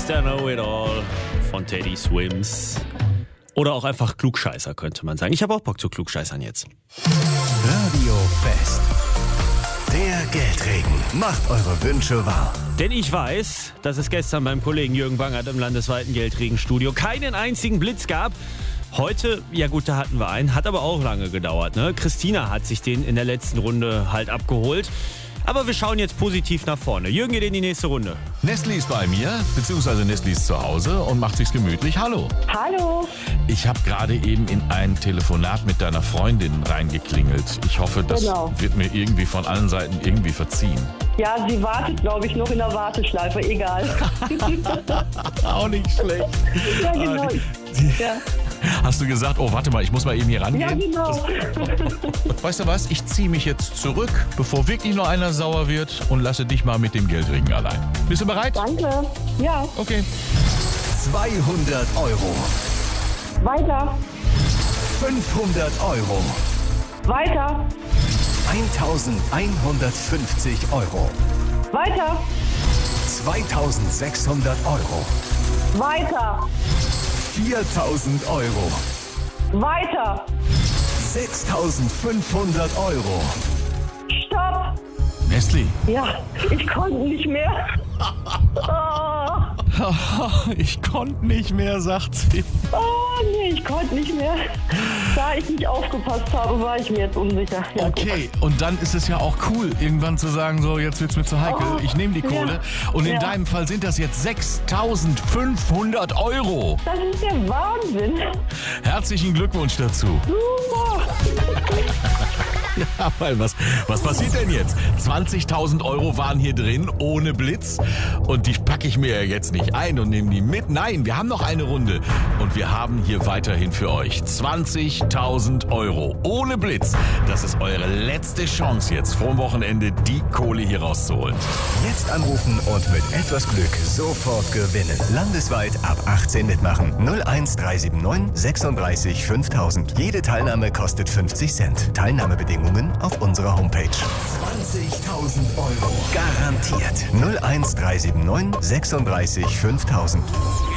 Mr. Know-It-All von Teddy Swims. Oder auch einfach Klugscheißer, könnte man sagen. Ich habe auch Bock zu Klugscheißern jetzt. Radio Fest. Der Geldregen macht eure Wünsche wahr. Denn ich weiß, dass es gestern beim Kollegen Jürgen Bangert im landesweiten Geldregenstudio keinen einzigen Blitz gab. Heute, ja gut, da hatten wir einen, hat aber auch lange gedauert, ne? Christina hat sich den in der letzten Runde halt abgeholt. Aber wir schauen jetzt positiv nach vorne. Jürgen geht in die nächste Runde. Nestli ist bei mir, beziehungsweise Nestli ist zu Hause und macht sich's gemütlich. Hallo. Hallo. Ich habe gerade eben in ein Telefonat mit deiner Freundin reingeklingelt. Ich hoffe, das wird mir irgendwie von allen Seiten irgendwie verziehen. Ja, sie wartet, glaube ich, noch in der Warteschleife. Egal. Auch nicht schlecht. Ja, genau. Ja. Hast du gesagt, oh, warte mal, ich muss mal eben hier rangehen? Ja, genau. Weißt du was, ich ziehe mich jetzt zurück, bevor wirklich nur einer sauer wird und lasse dich mal mit dem Geldregen allein. Bist du bereit? Danke. Ja. Okay. 200 Euro. Weiter. 500 Euro. Weiter. 1150 Euro. Weiter. 2600 Euro. Weiter. 4000 Euro. Weiter. 6500 Euro. Stopp. Nestli. Ja, ich konnte nicht mehr. Ich konnte nicht mehr, sagt sie. Nee, ich konnte nicht mehr. Da ich nicht aufgepasst habe, war ich mir jetzt unsicher. Ja, Okay, und dann ist es ja auch cool, irgendwann zu sagen, so, jetzt wird's mir zu heikel, ich nehme die Kohle. Und in deinem Fall sind das jetzt 6500 Euro. Das ist der Wahnsinn. Herzlichen Glückwunsch dazu. Super. Ja, weil was passiert denn jetzt? 20.000 Euro waren hier drin, ohne Blitz. Und die packe ich mir ja jetzt nicht ein und nehme die mit. Nein, wir haben noch eine Runde. Und wir haben hier weiterhin für euch 20.000 Euro ohne Blitz. Das ist eure letzte Chance jetzt vor dem Wochenende, die Kohle hier rauszuholen. Jetzt anrufen und mit etwas Glück sofort gewinnen. Landesweit ab 18 mitmachen. 01379 36 5000. Jede Teilnahme kostet 50 Cent. Teilnahmebedingungen auf unserer Homepage. 20.000 Euro. Garantiert. 01379 36 5000.